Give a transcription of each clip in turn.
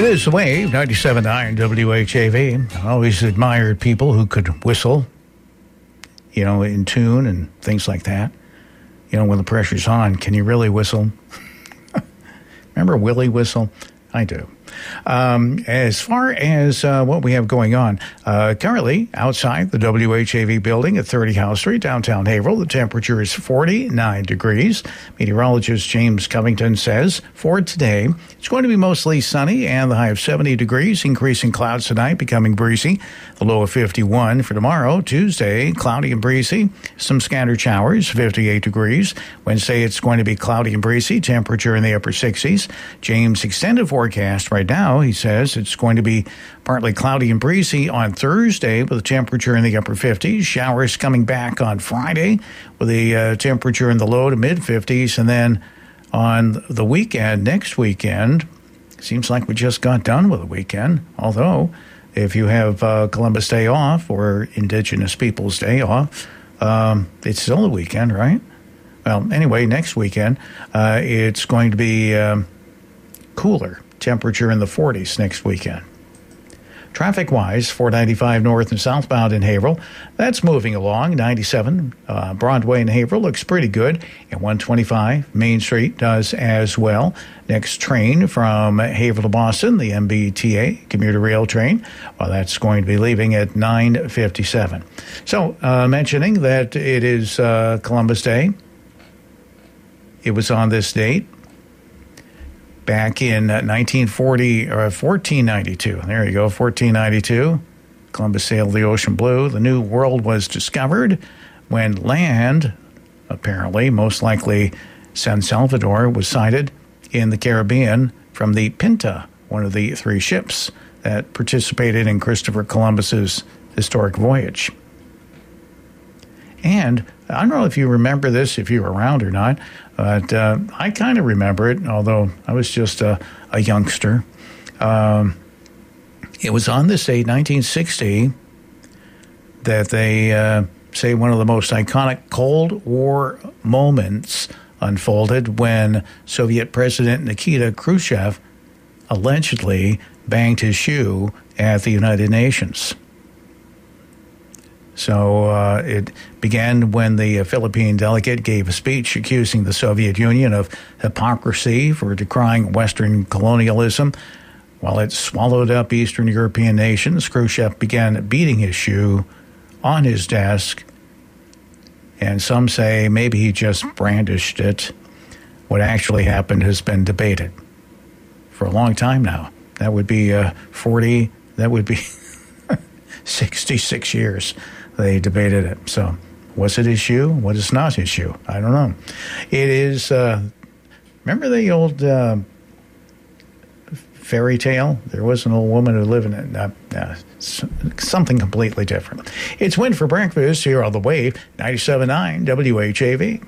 is The Wave, 97.9 WHAV. I always admired people who could whistle, in tune and things like that. When the pressure's on, can you really whistle? Remember Willie Whistle? I do. As far as what we have going on, currently outside the WHAV building at 30 House Street, downtown Haverhill, the temperature is 49 degrees. Meteorologist James Covington says for today, it's going to be mostly sunny and the high of 70 degrees, increasing clouds tonight, becoming breezy. The low of 51 for tomorrow, Tuesday, cloudy and breezy, some scattered showers, 58 degrees. Wednesday, it's going to be cloudy and breezy, temperature in the upper 60s. James' extended forecast right now, he says it's going to be partly cloudy and breezy on Thursday with a temperature in the upper 50s. Showers coming back on Friday with a temperature in the low to mid 50s. And then on the weekend, next weekend, seems like we just got done with the weekend. Although, if you have Columbus Day off or Indigenous Peoples Day off, it's still a weekend, right? Well, anyway, next weekend, it's going to be cooler. Temperature in the 40s next weekend. Traffic-wise, 495 north and southbound in Haverhill, that's moving along. 97 Broadway in Haverhill looks pretty good. And 125 Main Street does as well. Next train from Haverhill to Boston, the MBTA commuter rail train, well, that's going to be leaving at 9:57. So, mentioning that it is Columbus Day, it was on this date back in 1492. There you go, 1492. Columbus sailed the ocean blue. The New World was discovered when land, apparently, most likely San Salvador, was sighted in the Caribbean from the Pinta, one of the three ships that participated in Christopher Columbus's historic voyage. And I don't know if you remember this, if you were around or not, but I kind of remember it, although I was just a youngster. It was on this date, 1960, that they say one of the most iconic Cold War moments unfolded when Soviet President Nikita Khrushchev allegedly banged his shoe at the United Nations. So it began when the Philippine delegate gave a speech accusing the Soviet Union of hypocrisy for decrying Western colonialism. While it swallowed up Eastern European nations, Khrushchev began beating his shoe on his desk. And some say maybe he just brandished it. What actually happened has been debated for a long time now. That would be 66 years. They debated it. So, was it his shoe? What is not his shoe? I don't know. It is, remember the old fairy tale? There was an old woman who lived in it. Something completely different. It's Win for Breakfast here on The Wave, 97.9 WHAV.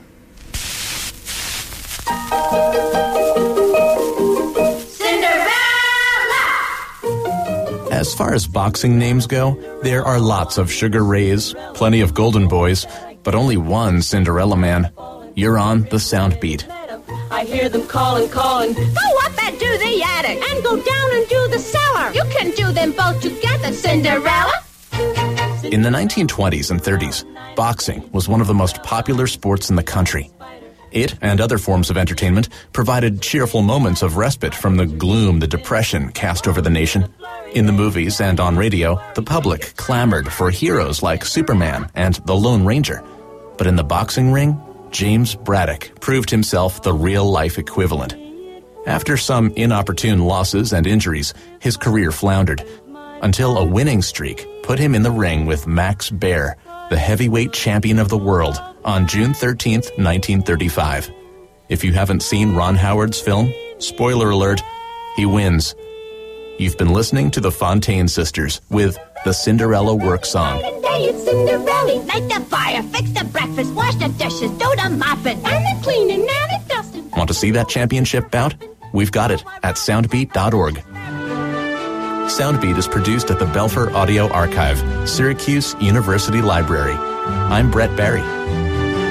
As far as boxing names go, there are lots of Sugar Rays, plenty of Golden Boys, but only one Cinderella Man. You're on the Sound Beat. I hear them calling. Go up and do the attic and go down and do the cellar. You can do them both together, Cinderella. In the 1920s and 30s, boxing was one of the most popular sports in the country. It and other forms of entertainment provided cheerful moments of respite from the gloom, the depression cast over the nation. In the movies and on radio, the public clamored for heroes like Superman and the Lone Ranger. But in the boxing ring, James Braddock proved himself the real-life equivalent. After some inopportune losses and injuries, his career floundered, until a winning streak put him in the ring with Max Baer, the heavyweight champion of the world, on June 13th, 1935. If you haven't seen Ron Howard's film, spoiler alert, he wins. You've been listening to the Fontaine Sisters with the Cinderella Work Song. Today it's Cinderella. Light the fire, fix the breakfast, wash the dishes, do the mopping, and the cleaning, and the dusting. Want to see that championship bout? We've got it at soundbeat.org. Soundbeat is produced at the Belfer Audio Archive, Syracuse University Library. I'm Brett Barry.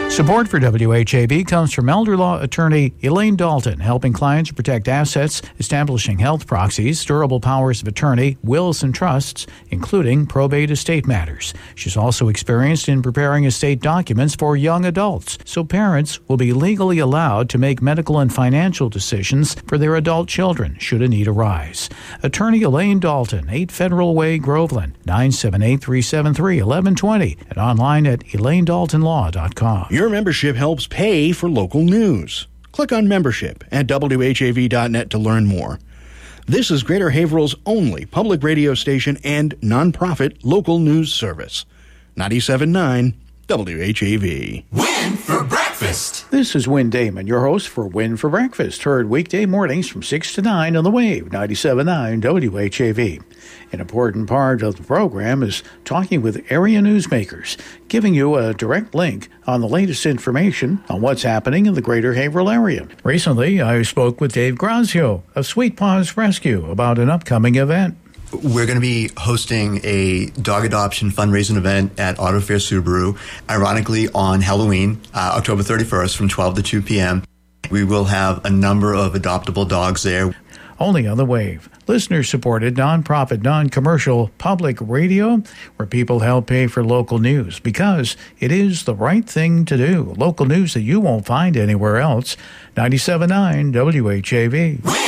Support for WHAV comes from elder law attorney Elaine Dalton, helping clients protect assets, establishing health proxies, durable powers of attorney, wills and trusts, including probate estate matters. She's also experienced in preparing estate documents for young adults, so parents will be legally allowed to make medical and financial decisions for their adult children should a need arise. Attorney Elaine Dalton, 8 Federal Way, Groveland, 978-373-1120, and online at ElaineDaltonLaw.com. Your membership helps pay for local news. Click on membership at WHAV.net to learn more. This is Greater Haverhill's only public radio station and nonprofit local news service. 97.9 WHAV. Win for breakfast. This is Win Damon, your host for Win for Breakfast, heard weekday mornings from 6 to 9 on the Wave, 97.9 WHAV. An important part of the program is talking with area newsmakers, giving you a direct link on the latest information on what's happening in the Greater Haverhill area. Recently, I spoke with Dave Grazio of Sweet Paws Rescue about an upcoming event. We're going to be hosting a dog adoption fundraising event at Auto Fair Subaru, ironically on Halloween, October 31st from 12 to 2 p.m. We will have a number of adoptable dogs there. Only on the Wave, listener-supported, non-profit, non-commercial public radio where people help pay for local news because it is the right thing to do. Local news that you won't find anywhere else. 97.9 WHAV.